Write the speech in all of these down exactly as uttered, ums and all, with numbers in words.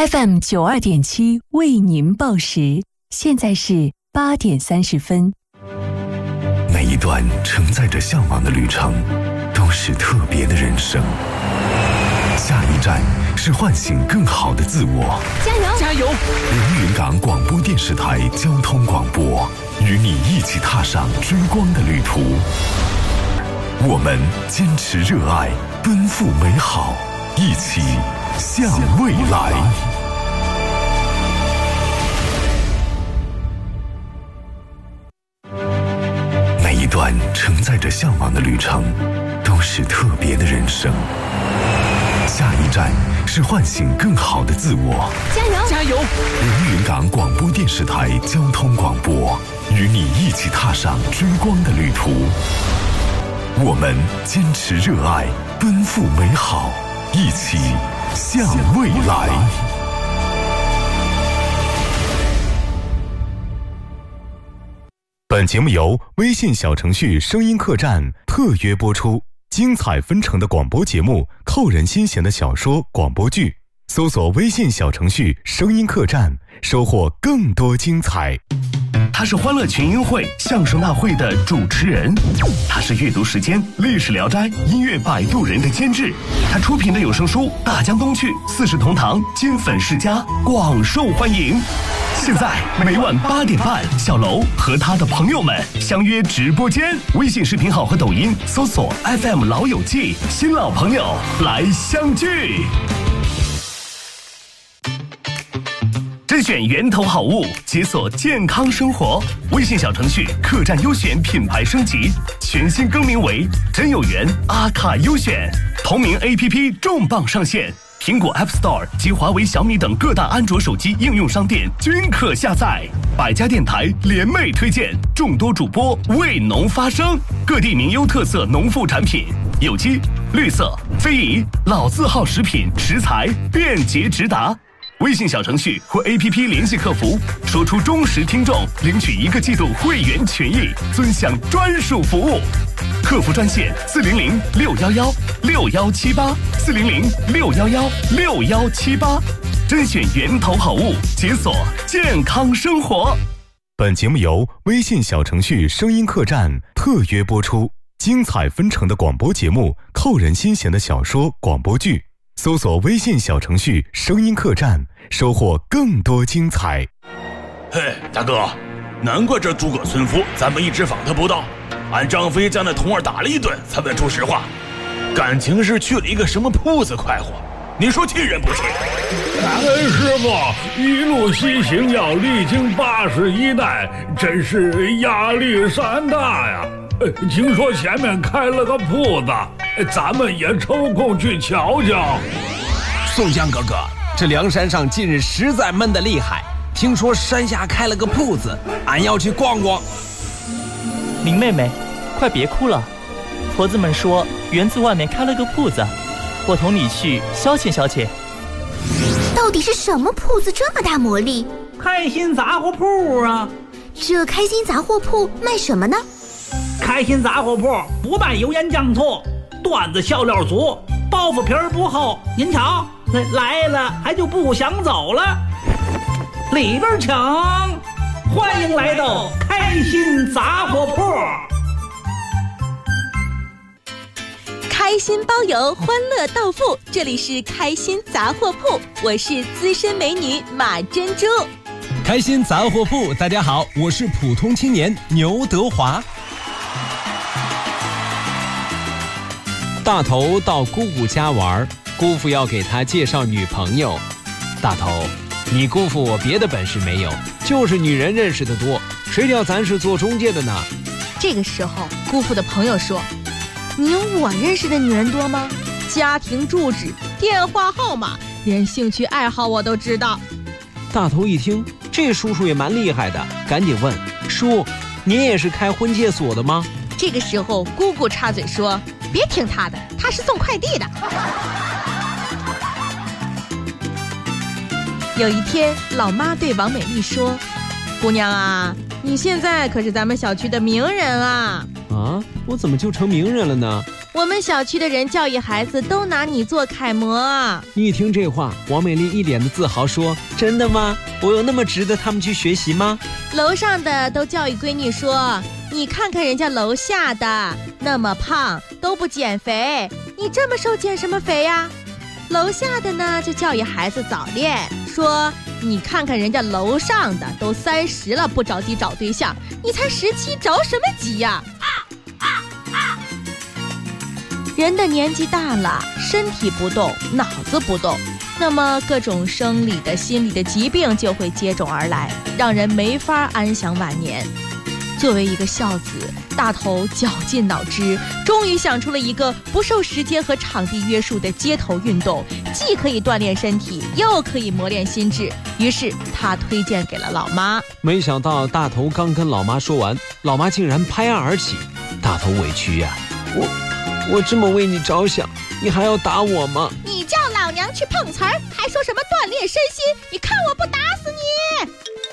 F M 九二点七为您报时，现在是八点三十分。 每一段承载着向往的旅程，都是特别的人生。下一站是唤醒更好的自我。 加油！ 加油！ 连云港广播电视台交通广播，与你一起踏上追光的旅途。我们坚持热爱，奔赴美好，一起向未来。每一段承载着向往的旅程，都是特别的人生。下一站是唤醒更好的自我。 加油！ 加油！ 连云港广播电视台交通广播，与你一起踏上追光的旅途。我们坚持热爱，奔赴美好，一起向未来。 本节目由微信小程序声音客栈特约播出，精彩纷呈的广播节目，扣人心弦的小说广播剧，搜索微信小程序声音客栈，收获更多精彩。 他是欢乐群英会相声大会的主持人，他是阅读时间历史聊斋音乐摆渡人的监制，他出品的有声书《大江东去》四世同堂金粉世家广受欢迎。现在每晚八点半，小楼和他的朋友们相约直播间，微信视频号和抖音搜索 F M 老友记，新老朋友来相聚。甄选源头好物，解锁健康生活。微信小程序客栈优选品牌升级，全新更名为真有缘阿卡优选。同名 A P P 重磅上线，苹果 App Store 及华为、小米等各大安卓手机应用商店均可下载。百家电台联袂推荐，众多主播为农发声，各地名优特色农副产品，有机、绿色、非遗、老字号食品食材便捷直达。微信小程序或 A P P 联系客服，说出忠实听众，领取一个季度会员权益，尊享专属服务。客服专线四零零六幺幺六幺七八四零零六幺幺六幺七八，甄选源头好物，解锁健康生活。 本节目由微信小程序声音客栈特约播出，精彩纷呈的广播节目，扣人心弦的小说广播剧。搜索微信小程序声音客栈，收获更多精彩。 嘿，大哥，难怪这诸葛村夫咱们一直访他不到，俺张飞将那童儿打了一顿才问出实话，感情是去了一个什么铺子快活，你说气人不气？ 感恩师傅一路西行，要历经八十一难，真是压力山大呀。听说前面开了个铺子，咱们也抽空去瞧瞧。 宋江哥哥，这梁山上近日实在闷得厉害，听说山下开了个铺子，俺要去逛逛。 林妹妹，快别哭了，婆子们说园子外面开了个铺子，我同你去消遣消遣。 到底是什么铺子这么大魔力？ 开心杂货铺啊！ 这开心杂货铺卖什么呢？ 开心杂货铺不卖油盐酱醋，段子笑料足，包袱皮儿不厚。您瞧，来了还就不想走了。里边请，欢迎来到开心杂货铺。 开心包邮，欢乐到付，这里是开心杂货铺，我是资深美女马珍珠。 开心杂货铺，大家好，我是普通青年牛德华。大头到姑姑家玩，姑父要给他介绍女朋友。大头，你姑父我别的本事没有，就是女人认识的多，谁料咱是做中介的呢？ 这个时候，姑父的朋友说：“你有我认识的女人多吗？家庭住址、电话号码，连兴趣爱好我都知道。” 大头一听，这叔叔也蛮厉害的，赶紧问：“叔，您也是开婚介所的吗？” 这个时候，姑姑插嘴说：“别听他的，他是送快递的。”有一天，老妈对王美丽说：“姑娘啊，你现在可是咱们小区的名人啊！” 啊，我怎么就成名人了呢？ 我们小区的人教育孩子都拿你做楷模。 一听这话，王美丽一脸的自豪说：真的吗？我有那么值得他们去学习吗？ 楼上的都教育闺女说，你看看人家楼下的那么胖都不减肥，你这么瘦减什么肥呀？楼下的呢就教育孩子早恋，说你看看人家楼上的都三十了不着急找对象，你才十七着什么急呀？人的年纪大了，身体不动，脑子不动，那么各种生理的、心理的疾病就会接踵而来，让人没法安享晚年。作为一个孝子，大头绞尽脑汁，终于想出了一个不受时间和场地约束的街头运动，既可以锻炼身体，又可以磨练心智。于是他推荐给了老妈。 没想到大头刚跟老妈说完，老妈竟然拍案而起。大头委屈呀、啊，我我这么为你着想，你还要打我吗？ 你叫老娘去碰瓷儿，还说什么锻炼身心？你看我不打死你！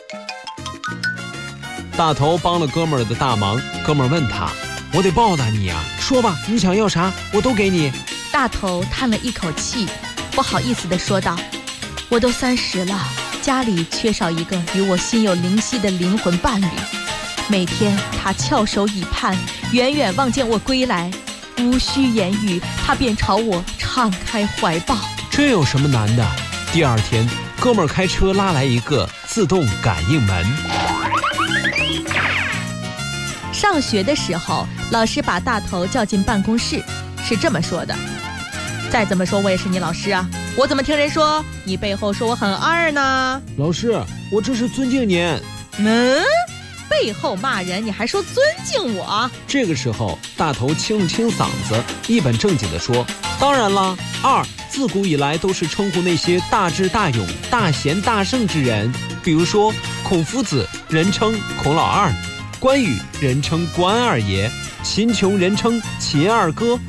大头帮了哥们儿的大忙，哥们儿问他：我得报答你啊，说吧，你想要啥，我都给你。 大头叹了一口气，不好意思地说道：我都三十了，家里缺少一个与我心有灵犀的灵魂伴侣。每天他翘首以盼，远远望见我归来，无需言语，他便朝我敞开怀抱。 这有什么难的？第二天，哥们儿开车拉来一个自动感应门。 上学的时候，老师把大头叫进办公室，是这么说的：再怎么说我也是你老师啊，我怎么听人说你背后说我很二呢？ 老师，我这是尊敬您。 嗯，背后骂人你还说尊敬我？ 这个时候，大头清了清嗓子，一本正经地说：当然了，二自古以来都是称呼那些大智大勇、大贤大圣之人，比如说孔夫子，人称孔老二；关羽，人称关二爷；秦琼，人称秦二哥；